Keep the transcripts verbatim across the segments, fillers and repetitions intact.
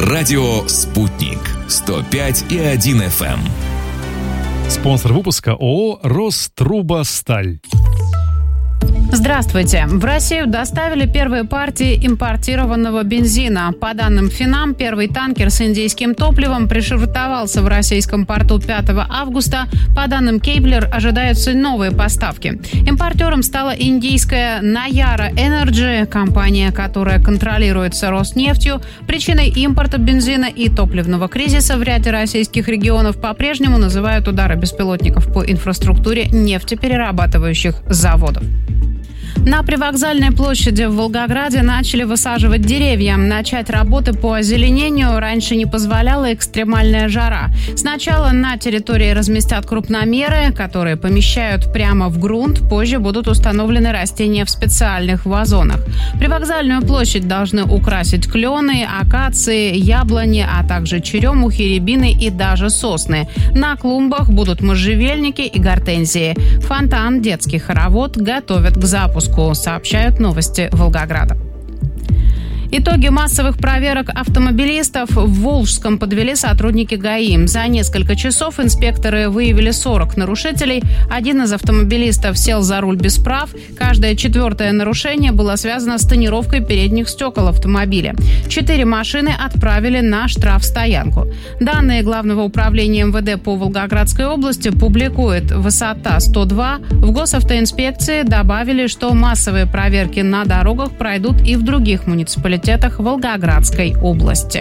Радио «Спутник». сто пять и один эф эм. Спонсор выпуска ООО «Рострубосталь». Здравствуйте. В Россию доставили первые партии импортированного бензина. По данным Финам, первый танкер с индийским топливом пришвартовался в российском порту пятого августа. По данным Кейблер, ожидаются новые поставки. Импортером стала индийская Nayara Energy, компания, которая контролируется Роснефтью. Причиной импорта бензина и топливного кризиса в ряде российских регионов по-прежнему называют удары беспилотников по инфраструктуре нефтеперерабатывающих заводов. На привокзальной площади в Волгограде начали высаживать деревья. Начать работы по озеленению раньше не позволяла экстремальная жара. Сначала на территории разместят крупномеры, которые помещают прямо в грунт. Позже будут установлены растения в специальных вазонах. Привокзальную площадь должны украсить клены, акации, яблони, а также черемухи, рябины и даже сосны. На клумбах будут можжевельники и гортензии. Фонтан, детский хоровод готовят к запуску, сообщают новости Волгограда. Итоги массовых проверок автомобилистов в Волжском подвели сотрудники ГАИ. За несколько часов инспекторы выявили сорок нарушителей. Один из автомобилистов сел за руль без прав. Каждое четвертое нарушение было связано с тонировкой передних стекол автомобиля. Четыре машины отправили на штрафстоянку. Данные Главного управления эм вэ дэ по Волгоградской области публикует «Высота сто два». В госавтоинспекции добавили, что массовые проверки на дорогах пройдут и в других муниципалитетах Волгоградской области.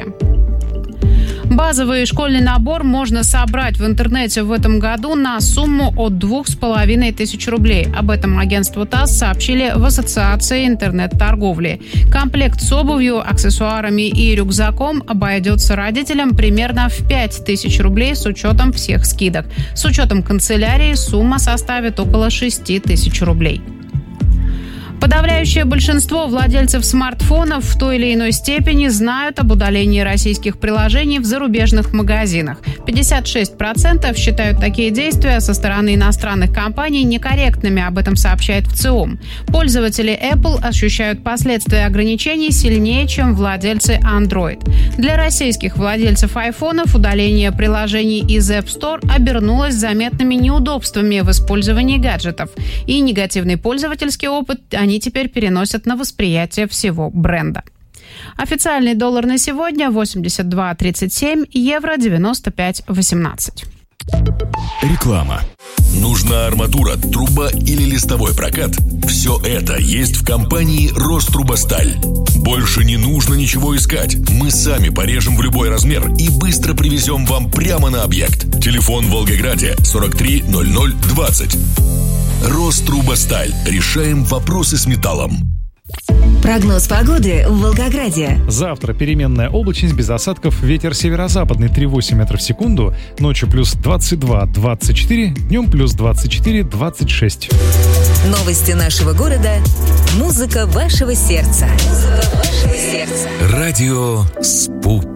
Базовый школьный набор можно собрать в интернете в этом году на сумму от двух с половиной тысяч рублей. Об этом агентству ТАСС сообщили в Ассоциации интернет-торговли. Комплект с обувью, аксессуарами и рюкзаком обойдется родителям примерно в пять тысяч рублей с учетом всех скидок. С учетом канцелярии сумма составит около шесть тысяч рублей. Подавляющее большинство владельцев смартфонов в той или иной степени знают об удалении российских приложений в зарубежных магазинах. пятьдесят шесть процентов считают такие действия со стороны иностранных компаний некорректными, об этом сообщает ВЦИОМ. Пользователи Apple ощущают последствия ограничений сильнее, чем владельцы Android. Для российских владельцев айфонов удаление приложений из App Store обернулось заметными неудобствами в использовании гаджетов. И негативный пользовательский опыт они теперь переносят на восприятие всего бренда. Официальный доллар на сегодня восемьдесят два тридцать семь, евро девяносто пять восемнадцать. Реклама. Нужна арматура, труба или листовой прокат? Все это есть в компании «Рострубосталь». Больше не нужно ничего искать. Мы сами порежем в любой размер и быстро привезем вам прямо на объект. Телефон в Волгограде сорок три ноль ноль двадцать. «Рострубосталь». Решаем вопросы с металлом. Прогноз погоды в Волгограде. Завтра переменная облачность без осадков, ветер северо-западный три целых восемь десятых метров в секунду, ночью плюс двадцать два двадцать четыре, днем плюс двадцать четыре двадцать шесть. Новости нашего города. Музыка вашего сердца. Музыка вашего сердца. Радио «Спутник».